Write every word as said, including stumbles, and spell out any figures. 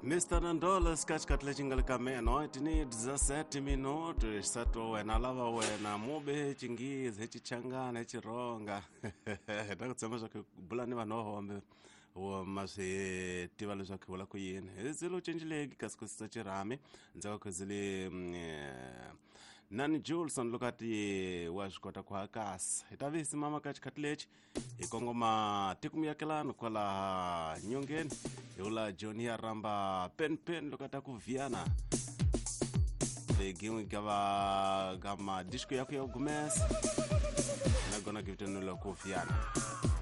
mister Nandola skachkatle chingal kameno itini dezessete minutos sato wena lava wena mube chingiz hechichangana hechironga ndakutsema zwa kubulani vanoho wambe wa mase tivalo zwa kula kuyini zilo chenjileki kaskusisa chirami ndzaka kuzili nani Julson lokati washkota kwa kas itavisi mama kachkatlechi ikongoma tikumyakelano kwala nyongeni yula Johnny Aramba pen pen lokata kuviana vegimu gava gama disco yako ya Gomez na gonna give it no kuviana